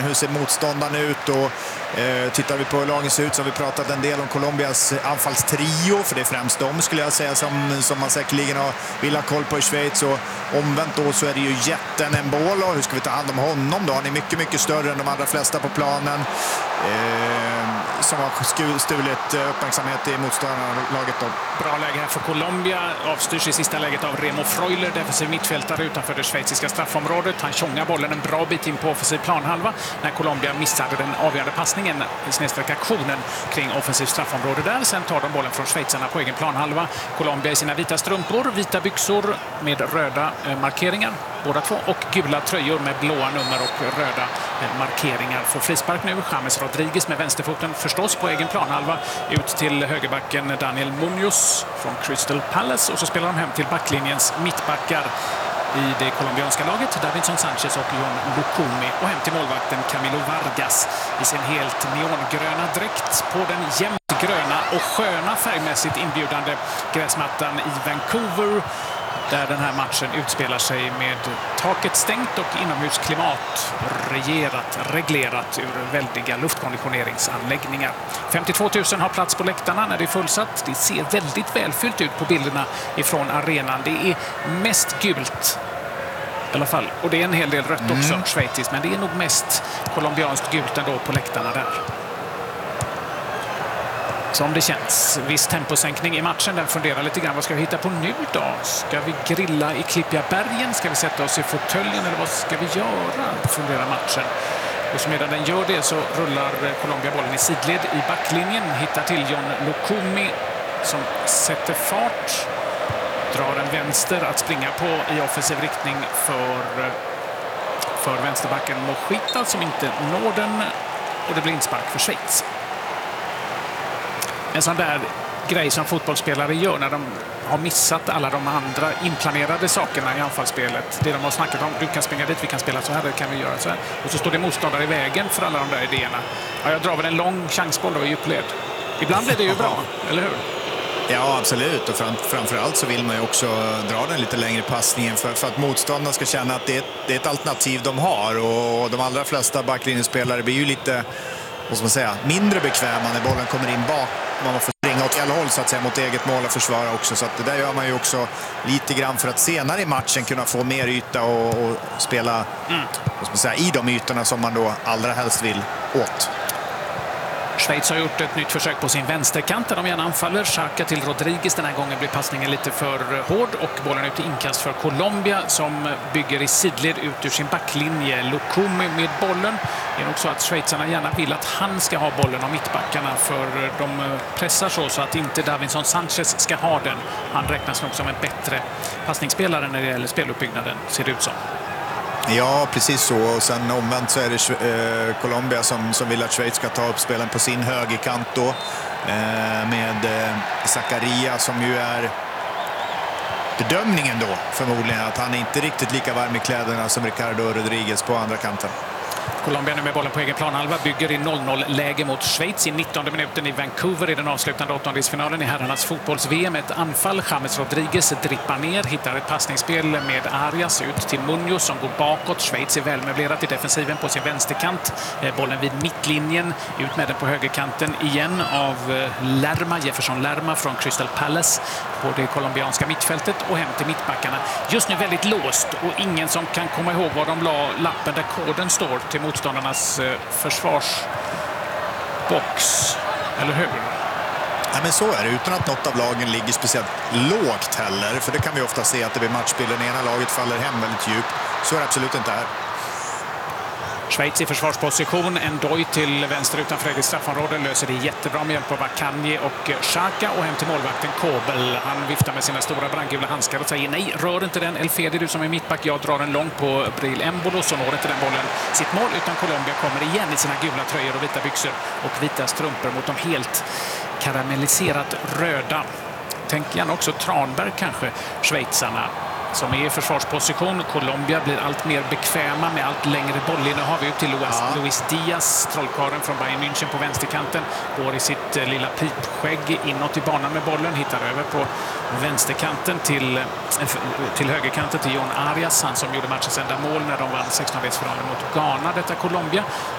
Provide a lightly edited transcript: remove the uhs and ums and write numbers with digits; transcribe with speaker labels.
Speaker 1: hur ser motståndaren ut? Och tittar vi på hur lagen ser ut så har vi pratat en del om Colombias anfallstrio, för det är främst de skulle jag säga som man säkerligen vill ha koll på i Schweiz. Och omvänt då så är det ju jätten Embolo. Hur ska vi ta hand om honom då? Han är mycket, mycket större än de allra flesta på planen. Som har stulit uppmärksamhet i motståndarlaget då.
Speaker 2: Bra läge här för Colombia. Avstyrs i sista läget av Remo Freuler, defensiv mittfältare utanför det schweiziska straffområdet. Han tjongar bollen en bra bit in på offensiv planhalva när Colombia missade den avgörande passningen, snedsträck aktionen kring offensiv straffområde där. Sen tar de bollen från schweizarna på egen planhalva. Colombia i sina vita strumpor, vita byxor med röda markeringar, båda två, och gula tröjor med blåa nummer och röda markeringar. Får frispark nu. James Rodriguez med vänsterfoten förstås på egen planhalva ut till högerbacken Daniel Munoz från Crystal Palace, och så spelar de hem till backlinjens mittbackar i det colombianska laget, Davinson Sanchez och Jon Lukumi, och hem till målvakten Camilo Vargas i sin helt neongröna dräkt på den jämnt gröna och sköna färgmässigt inbjudande gräsmattan i Vancouver, där den här matchen utspelar sig med taket stängt och inomhusklimat reglerat ur väldiga luftkonditioneringsanläggningar. 52 000 har plats på läktarna när det är fullsatt. Det ser väldigt välfyllt ut på bilderna ifrån arenan. Det är mest gult i alla fall, och det är en hel del rött också, schweiziskt, men det är nog mest colombianskt gult ändå på läktarna där. Som det känns. Viss temposänkning i matchen. Den funderar lite grann. Vad ska vi hitta på nu då? Ska vi grilla i Klippiga bergen? Ska vi sätta oss i fåtöljen? Eller vad ska vi göra? Funderar matchen. Och så medan den gör det så rullar Colombia bollen i sidled i backlinjen. Hittar till Jon Lukumi som sätter fart. Drar en vänster att springa på i offensiv riktning för vänsterbacken Mojita som inte når den. Och det blir inspark för Schweiz. En sån där grej som fotbollsspelare gör när de har missat alla de andra inplanerade sakerna i anfallsspelet. Det de har snackat om, du kan springa dit, vi kan spela så här, det kan vi göra så här. Och så står det motståndare i vägen för alla de där idéerna. Ja, jag drar väl en lång chansboll då i djupled. Ibland blir det ju bra, eller hur?
Speaker 1: Ja, absolut. Och framförallt så vill man ju också dra den lite längre passningen för att motståndarna ska känna att det är ett alternativ de har. Och de allra flesta backlinjespelare blir ju lite, vad ska man säga, mindre bekväma när bollen kommer in bak. Man får springa åt alla håll så att säga mot eget mål och försvara också. Så att det där gör man ju också lite grann för att senare i matchen kunna få mer yta och spela vad ska man säga, i de ytorna som man då allra helst vill åt.
Speaker 2: Schweiz har gjort ett nytt försök på sin vänsterkant där de gärna anfaller. Xhaka till Rodriguez. Den här gången blir passningen lite för hård och bollen ut i inkast för Colombia som bygger i sidled ut ur sin backlinje. Lukumi med bollen. Det är nog så att schweizarna gärna vill att han ska ha bollen av mittbackarna, för de pressar så att inte Davinson Sanchez ska ha den. Han räknas nog som en bättre passningsspelare när det gäller speluppbyggnaden, ser det ut som.
Speaker 1: Ja, precis så. Och sen omvänt så är det Colombia som vill att Schweiz ska ta upp spelen på sin högerkant då. Med Zakaria som ju är bedömningen då förmodligen att han är inte riktigt lika varm i kläderna som Ricardo Rodriguez på andra kanten.
Speaker 2: Colombia nu med bollen på egen planhalva bygger i 0-0-läge mot Schweiz i 19:e minuten i Vancouver i den avslutande åttondelsfinalen i herrarnas fotbolls-VM. Ett anfall. James Rodriguez drippar ner, hittar ett passningsspel med Arias ut till Munoz som går bakåt. Schweiz är välmöblerat i defensiven på sin vänsterkant. Bollen vid mittlinjen, ut med den på högerkanten igen av Jefferson Lerma från Crystal Palace på det colombianska mittfältet och hem till mittbackarna. Just nu väldigt låst och ingen som kan komma ihåg var de la lappen där koden står till motståndarnas försvarsbox, eller hur?
Speaker 1: Ja, men så är det, utan att något av lagen ligger speciellt lågt heller, för det kan vi ofta se att det blir matchbilden, ena laget faller hem väldigt djupt. Så är det absolut inte här.
Speaker 2: Schweiz i försvarsposition, en doj till vänster utanför eget straffområde, löser det jättebra med hjälp av Akanji och Xhaka och hem till målvakten Kobel. Han viftar med sina stora brandgula handskar och säger nej, rör inte den Elfedi, du som är mittback, jag drar en lång på Bril Embolo, så når inte den bollen sitt mål, utan Colombia kommer igen i sina gula tröjor och vita byxor och vita strumpor mot de helt karamelliserat röda. Tänk gärna också Tranberg kanske, schweizarna som är i försvarsposition. Colombia blir allt mer bekväma med allt längre bollinnehav ut till Luis Diaz, trollkarlen från Bayern München på vänsterkanten. Går i sitt lilla pipskägg inåt i banan med bollen, hittar över på vänsterkanten till högerkanten till Jon Arias, han som gjorde matchens enda mål när de vann 16-delsfinalen mot Ghana, detta Colombia.